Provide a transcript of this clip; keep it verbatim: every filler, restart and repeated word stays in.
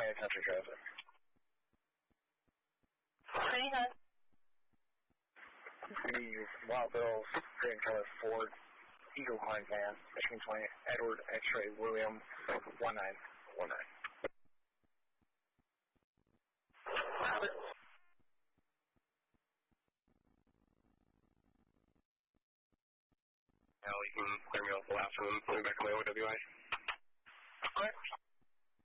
country traffic. twenty-nine. The Wild Bills, Green Color Ford, Eagle Line Van, Michigan twenty, Edward X-Ray William, one nine one nine. Now you can clear me off the last one, put me back on my O W I. Of course.